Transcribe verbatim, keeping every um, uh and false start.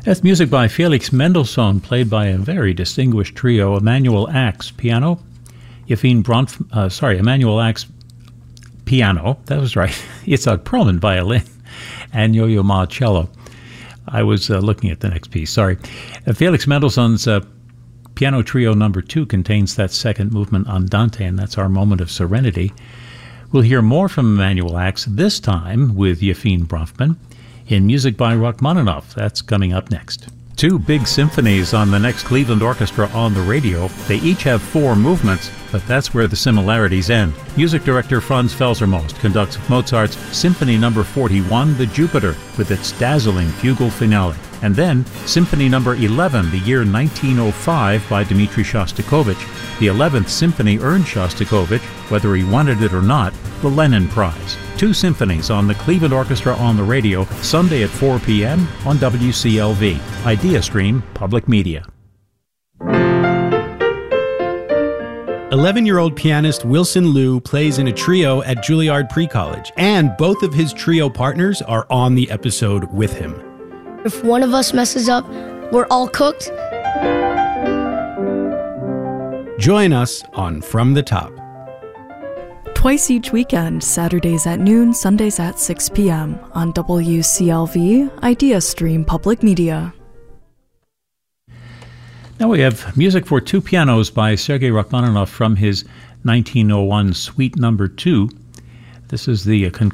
That's music by Felix Mendelssohn, played by a very distinguished trio: Emanuel Ax, piano, Yefim Bronf, uh, sorry, Emanuel Ax, piano, that was right, Itzhak Perlman, violin, and Yo-Yo Ma, cello. I was uh, looking at the next piece, sorry. Uh, Felix Mendelssohn's uh, piano trio number two contains that second movement, Andante, and that's our moment of serenity. We'll hear more from Emanuel Ax, this time with Yefim Bronfman, in Music by Rachmaninoff. That's coming up next. Two big symphonies on the next Cleveland Orchestra on the radio. They each have four movements, but that's where the similarities end. Music director Franz Felsermost conducts Mozart's Symphony Number forty-one, The Jupiter, with its dazzling fugal finale. And then Symphony Number eleven, the year nineteen oh five, by Dmitri Shostakovich. The eleventh Symphony earned Shostakovich, whether he wanted it or not, the Lenin Prize. Two symphonies on the Cleveland Orchestra on the radio, Sunday at four p.m. on W C L V. IdeaStream Public Media. eleven-year-old pianist Wilson Liu plays in a trio at Juilliard Pre-College, and both of his trio partners are on the episode with him. If one of us messes up, we're all cooked. Join us on From the Top. Twice each weekend, Saturdays at noon, Sundays at six p.m. on W C L V, IdeaStream Public Media. Now we have music for two pianos by Sergei Rachmaninoff from his nineteen oh one Suite Number two. This is the